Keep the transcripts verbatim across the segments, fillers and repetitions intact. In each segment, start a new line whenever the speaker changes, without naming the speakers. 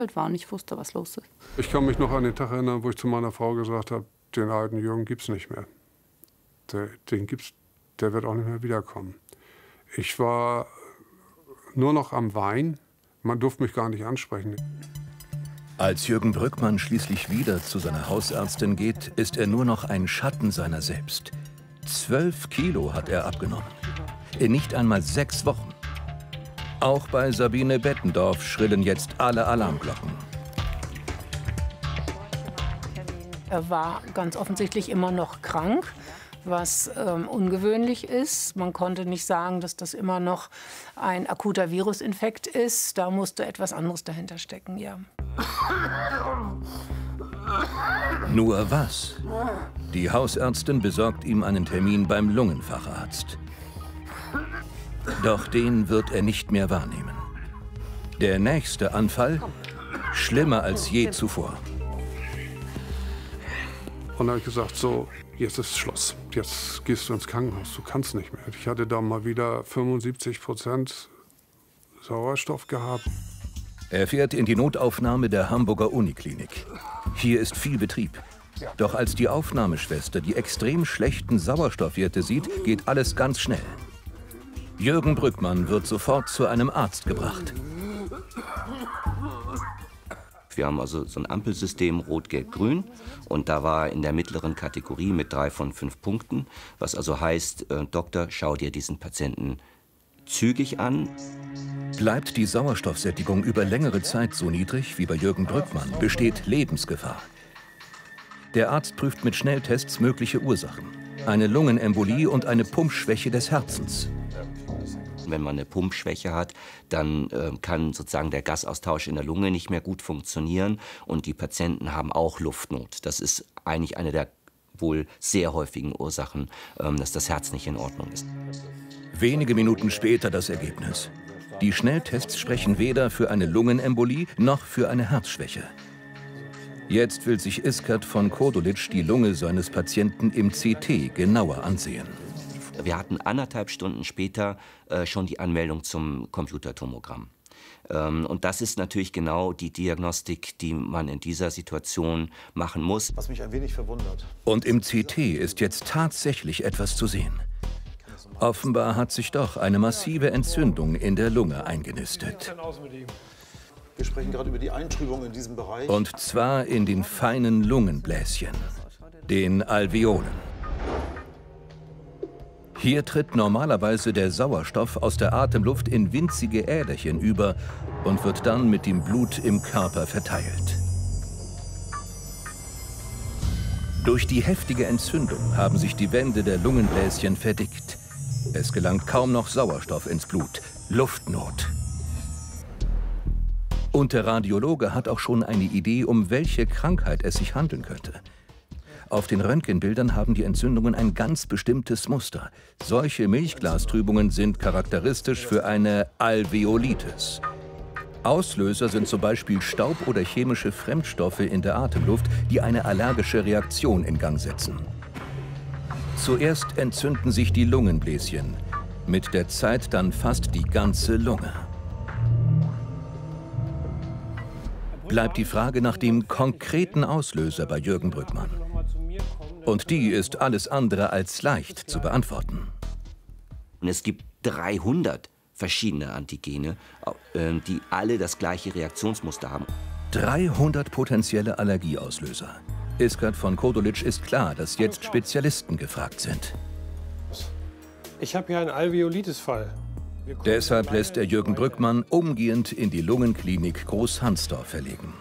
war und ich wusste, was los ist.
Ich kann mich noch an den Tag erinnern, wo ich zu meiner Frau gesagt habe, den alten Jürgen gibt's nicht mehr. Der, den gibt's, der wird auch nicht mehr wiederkommen. Ich war nur noch am Weinen. Man durfte mich gar nicht ansprechen.
Als Jürgen Brückmann schließlich wieder zu seiner Hausärztin geht, ist er nur noch ein Schatten seiner selbst. Zwölf Kilo hat er abgenommen. In nicht einmal sechs Wochen. Auch bei Sabine Bettendorf schrillen jetzt alle Alarmglocken.
Er war ganz offensichtlich immer noch krank, was ähm, ungewöhnlich ist. Man konnte nicht sagen, dass das immer noch ein akuter Virusinfekt ist. Da musste etwas anderes dahinter stecken, ja.
Nur was? Die Hausärztin besorgt ihm einen Termin beim Lungenfacharzt. Doch den wird er nicht mehr wahrnehmen. Der nächste Anfall schlimmer als je zuvor.
Und dann habe ich gesagt, so, jetzt ist Schluss. Jetzt gehst du ins Krankenhaus, du kannst nicht mehr. Ich hatte da mal wieder fünfundsiebzig Prozent Sauerstoff gehabt.
Er fährt in die Notaufnahme der Hamburger Uniklinik. Hier ist viel Betrieb. Doch als die Aufnahmeschwester die extrem schlechten Sauerstoffwerte sieht, geht alles ganz schnell. Jürgen Brückmann wird sofort zu einem Arzt gebracht.
Wir haben also so ein Ampelsystem Rot, Gelb, Grün. Und da war in der mittleren Kategorie mit drei von fünf Punkten. Was also heißt, äh, Doktor, schau dir diesen Patienten zügig an.
Bleibt die Sauerstoffsättigung über längere Zeit so niedrig wie bei Jürgen Brückmann, besteht Lebensgefahr. Der Arzt prüft mit Schnelltests mögliche Ursachen. Eine Lungenembolie und eine Pumpschwäche des Herzens.
Wenn man eine Pumpschwäche hat, dann äh, kann sozusagen der Gasaustausch in der Lunge nicht mehr gut funktionieren und die Patienten haben auch Luftnot. Das ist eigentlich eine der wohl sehr häufigen Ursachen, ähm, dass das Herz nicht in Ordnung ist.
Wenige Minuten später das Ergebnis. Die Schnelltests sprechen weder für eine Lungenembolie noch für eine Herzschwäche. Jetzt will sich Iskert von Kodolitsch die Lunge seines Patienten im C T genauer ansehen.
Wir hatten anderthalb Stunden später äh, schon die Anmeldung zum Computertomogramm. Ähm, und das ist natürlich genau die Diagnostik, die man in dieser Situation machen muss.
Was mich ein wenig verwundert.
Und im C T ist jetzt tatsächlich etwas zu sehen. Offenbar hat sich doch eine massive Entzündung in der Lunge eingenistet.
Wir sprechen gerade über die Eintrübung in diesem Bereich.
Und zwar in den feinen Lungenbläschen, den Alveolen. Hier tritt normalerweise der Sauerstoff aus der Atemluft in winzige Äderchen über und wird dann mit dem Blut im Körper verteilt. Durch die heftige Entzündung haben sich die Wände der Lungenbläschen verdickt. Es gelangt kaum noch Sauerstoff ins Blut. Luftnot. Und der Radiologe hat auch schon eine Idee, um welche Krankheit es sich handeln könnte. Auf den Röntgenbildern haben die Entzündungen ein ganz bestimmtes Muster. Solche Milchglastrübungen sind charakteristisch für eine Alveolitis. Auslöser sind zum Beispiel Staub oder chemische Fremdstoffe in der Atemluft, die eine allergische Reaktion in Gang setzen. Zuerst entzünden sich die Lungenbläschen, mit der Zeit dann fast die ganze Lunge. Bleibt die Frage nach dem konkreten Auslöser bei Jürgen Brückmann. Und die ist alles andere als leicht zu beantworten.
Und es gibt dreihundert verschiedene Antigene, die alle das gleiche Reaktionsmuster haben.
dreihundert potenzielle Allergieauslöser. Iskert von Kodolitsch ist klar, dass jetzt Spezialisten gefragt sind.
Ich habe hier einen Alveolitis-Fall.
Deshalb lässt er Jürgen Brückmann umgehend in die Lungenklinik Großhansdorf verlegen.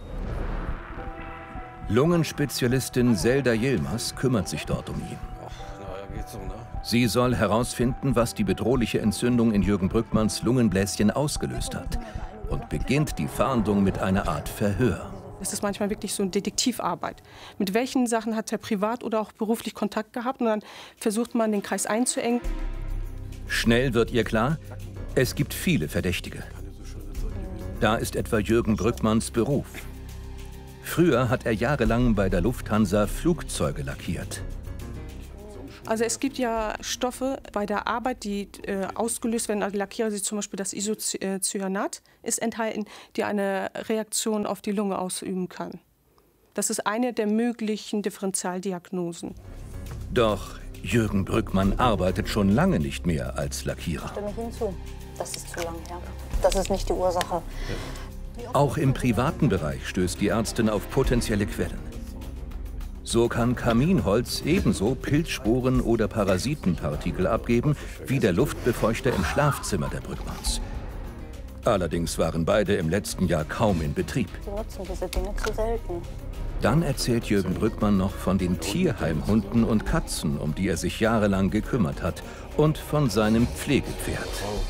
Lungenspezialistin Selda Yilmaz kümmert sich dort um ihn. Sie soll herausfinden, was die bedrohliche Entzündung in Jürgen Brückmanns Lungenbläschen ausgelöst hat und beginnt die Fahndung mit einer Art Verhör.
Es ist manchmal wirklich so eine Detektivarbeit. Mit welchen Sachen hat er privat oder auch beruflich Kontakt gehabt? Und dann versucht man, den Kreis einzuengen.
Schnell wird ihr klar, es gibt viele Verdächtige. Da ist etwa Jürgen Brückmanns Beruf. Früher hat er jahrelang bei der Lufthansa Flugzeuge lackiert.
Also es gibt ja Stoffe bei der Arbeit, die äh, ausgelöst werden, also Lackierer, wie zum Beispiel das Isocyanat ist enthalten, die eine Reaktion auf die Lunge ausüben kann. Das ist eine der möglichen Differentialdiagnosen.
Doch Jürgen Brückmann arbeitet schon lange nicht mehr als Lackierer.
Stimme ich Ihnen zu. Das ist zu lange her. Das ist nicht die Ursache.
Auch im privaten Bereich stößt die Ärztin auf potenzielle Quellen. So kann Kaminholz ebenso Pilzsporen oder Parasitenpartikel abgeben wie der Luftbefeuchter im Schlafzimmer der Brückmanns. Allerdings waren beide im letzten Jahr kaum in Betrieb.
Sie nutzen diese Dinge zu selten.
Dann erzählt Jürgen Brückmann noch von den Tierheimhunden und Katzen, um die er sich jahrelang gekümmert hat, und von seinem Pflegepferd.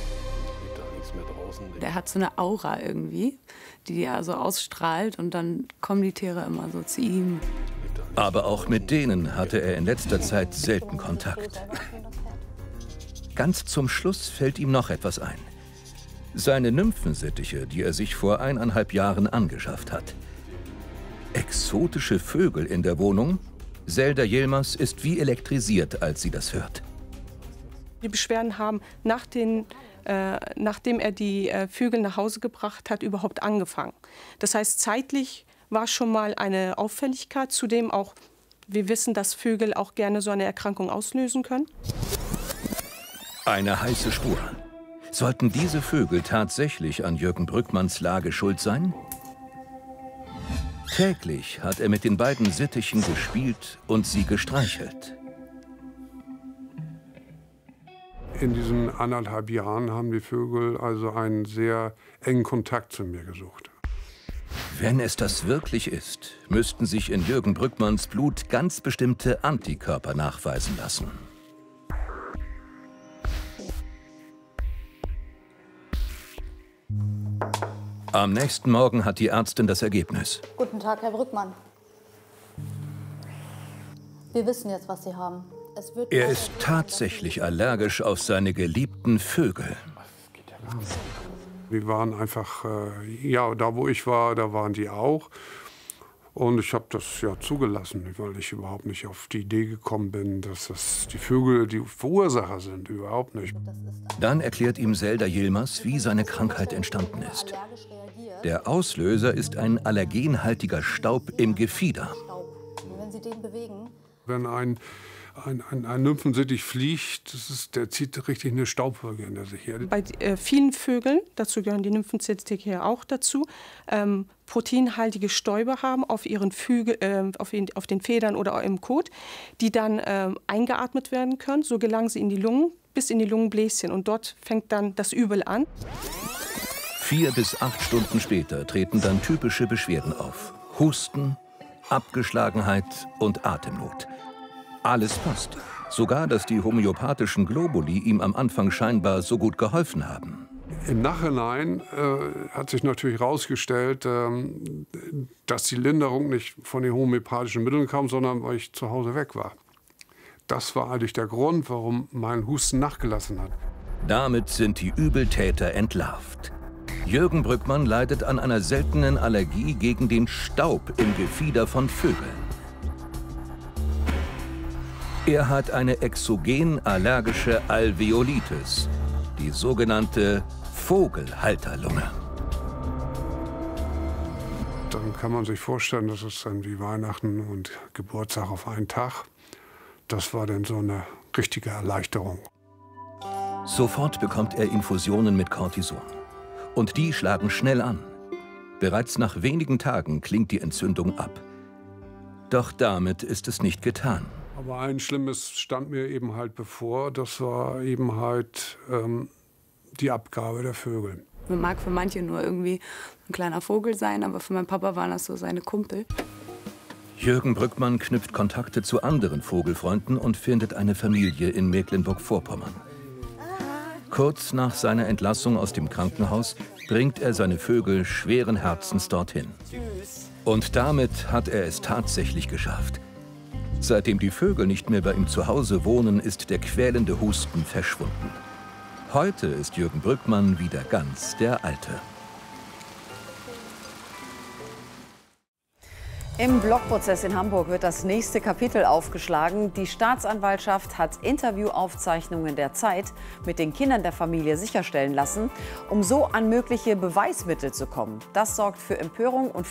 Der hat so eine Aura irgendwie, die er so ausstrahlt, und dann kommen die Tiere immer so zu ihm.
Aber auch mit denen hatte er in letzter Zeit selten Kontakt. Ganz zum Schluss fällt ihm noch etwas ein. Seine Nymphensittiche, die er sich vor eineinhalb Jahren angeschafft hat. Exotische Vögel in der Wohnung? Zelda Yilmaz ist wie elektrisiert, als sie das hört.
Die Beschwerden haben nach den, äh, nachdem er die äh, Vögel nach Hause gebracht hat, überhaupt angefangen. Das heißt, zeitlich war schon mal eine Auffälligkeit. Zudem auch, wir wissen, dass Vögel auch gerne so eine Erkrankung auslösen können.
Eine heiße Spur. Sollten diese Vögel tatsächlich an Jürgen Brückmanns Lage schuld sein? Täglich hat er mit den beiden Sittichen gespielt und sie gestreichelt.
In diesen anderthalb Jahren haben die Vögel also einen sehr engen Kontakt zu mir gesucht.
Wenn es das wirklich ist, müssten sich in Jürgen Brückmanns Blut ganz bestimmte Antikörper nachweisen lassen. Am nächsten Morgen hat die Ärztin das Ergebnis.
Guten Tag, Herr Brückmann. Wir wissen jetzt, was Sie haben. Es wird
Er ist tatsächlich allergisch auf seine geliebten Vögel.
Die waren einfach, äh, ja, da wo ich war, da waren die auch. Und ich habe das ja zugelassen, weil ich überhaupt nicht auf die Idee gekommen bin, dass das die Vögel die Verursacher sind, überhaupt nicht.
Dann erklärt ihm Zelda Yilmaz, wie seine Krankheit entstanden ist. Der Auslöser ist ein allergenhaltiger Staub im Gefieder.
Wenn Sie den bewegen.
Wenn ein, ein, ein, ein Nymphensittich fliegt, das ist, der zieht richtig eine Staubwolke hinter sich her.
Bei äh, vielen Vögeln, dazu gehören die Nymphensittiche auch dazu, ähm, proteinhaltige Stäube haben auf, ihren Flügel, äh, auf, ihn, auf den Federn oder im Kot, die dann äh, eingeatmet werden können. So gelangen sie in die Lungen, bis in die Lungenbläschen. Und dort fängt dann das Übel an.
Vier bis acht Stunden später treten dann typische Beschwerden auf. Husten, Abgeschlagenheit und Atemnot. Alles passt. Sogar, dass die homöopathischen Globuli ihm am Anfang scheinbar so gut geholfen haben.
Im Nachhinein äh, hat sich natürlich herausgestellt, ähm, dass die Linderung nicht von den homöopathischen Mitteln kam, sondern weil ich zu Hause weg war. Das war eigentlich der Grund, warum mein Husten nachgelassen hat.
Damit sind die Übeltäter entlarvt. Jürgen Brückmann leidet an einer seltenen Allergie gegen den Staub im Gefieder von Vögeln. Er hat eine exogen allergische Alveolitis, die sogenannte Vogelhalterlunge.
Dann kann man sich vorstellen, das ist dann wie Weihnachten und Geburtstag auf einen Tag. Das war dann so eine richtige Erleichterung.
Sofort bekommt er Infusionen mit Cortison. Und die schlagen schnell an. Bereits nach wenigen Tagen klingt die Entzündung ab. Doch damit ist es nicht getan.
Aber ein Schlimmes stand mir eben halt bevor. Das war eben halt ähm, die Abgabe der Vögel.
Man mag für manche nur irgendwie ein kleiner Vogel sein, aber für meinen Papa waren das so seine Kumpel.
Jürgen Brückmann knüpft Kontakte zu anderen Vogelfreunden und findet eine Familie in Mecklenburg-Vorpommern. Kurz nach seiner Entlassung aus dem Krankenhaus bringt er seine Vögel schweren Herzens dorthin. Und damit hat er es tatsächlich geschafft. Seitdem die Vögel nicht mehr bei ihm zu Hause wohnen, ist der quälende Husten verschwunden. Heute ist Jürgen Brückmann wieder ganz der Alte.
Im Blockprozess in Hamburg wird das nächste Kapitel aufgeschlagen. Die Staatsanwaltschaft hat Interviewaufzeichnungen der Zeit mit den Kindern der Familie sicherstellen lassen, um so an mögliche Beweismittel zu kommen. Das sorgt für Empörung und